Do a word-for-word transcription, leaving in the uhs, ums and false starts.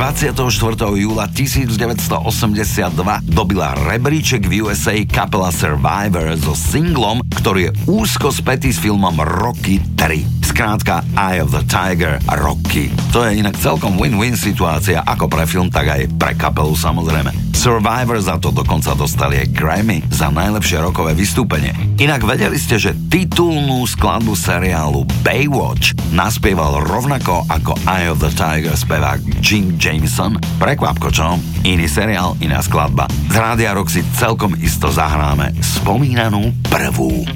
dvadsiateho štvrtého júla tisícdeväťstoosemdesiatdva dobila rebríček v ú es á kapela Survivor so singlom, ktorý je úzko spätý s filmom Rocky tri. Skrátka Eye of the Tiger a Rocky. To je inak celkom win-win situácia ako pre film, tak aj pre kapelu samozrejme. Survivor za to dokonca dostali aj Grammy za najlepšie rokové vystúpenie. Inak vedeli ste, že titulnú skladbu seriálu Baywatch naspieval rovnako ako Eye of the Tiger spevák Jim Jameson? Prekvapko, čo? Iný seriál, iná skladba. Z Rádia Rock si celkom isto zahráme spomínanú prvú.